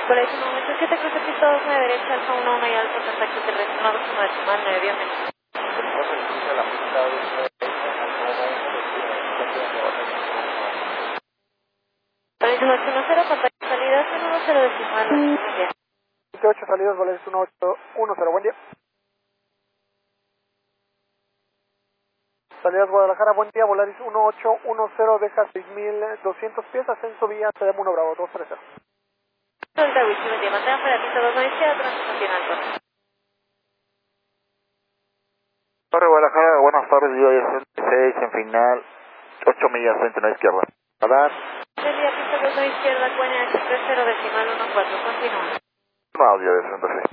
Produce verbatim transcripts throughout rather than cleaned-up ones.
Por eso, un momento, siete cruce pista dos nueve derecha, alfa uno uno y alto, contacto terrestre, uno dos uno decimal nueve, bienvenido. Tenemos el cruce de la pista dos nueve derecha, alfa uno uno, destino de Por eso, ocho uno cero, contacto salida, uno uno cero decimal nueve, buen día. veintiocho salidas, Volaris uno ocho uno cero, buen día. Salidas Guadalajara, buen día, Volaris uno ocho uno cero, deja seis mil doscientos pies, ascenso vía C D M uno Bravo, dos tres cero. Delta Whisky, buen día, mantengan para pista dos nueve izquierda, tránsito final, correcto. Torre Guadalajara, buenas tardes, yo es seis en final, ocho millas, frente a la izquierda. Radar. Buen día, pista dos nueve izquierda, Q N H tres cero decimal uno cuatro, continúa. No audio de Santa Fe.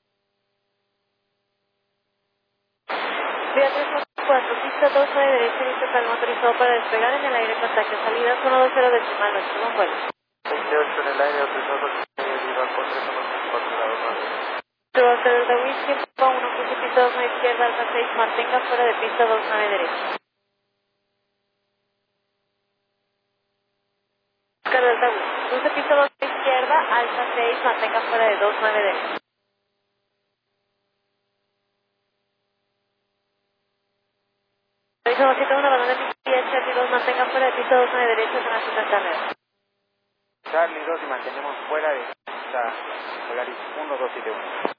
Vía tres cuatro, pista dos nueve derecha, listo total motorizado para despegar en el aire, contacto salidas, uno dos cero decimal ocho, buen vuelo. veintiocho en el aire, autorizado Viva con tres uno cuatro grados nueve. Roger Delta Whisky, uno cruce pista dos nueve izquierda, alfa seis, mantenga fuera de pista dos nueve derecha. Oscar Delta Whisky, cruce pista dos nueve izquierda, alfa seis, mantenga fuera de dos nueve derecha. Reviso siete uno, balón de pista, Charlie dos, mantenga fuera de pista dos nueve derecha, tránsito en carrera. Charlie dos y mantenemos fuera de pista Volaris uno dos siete uno.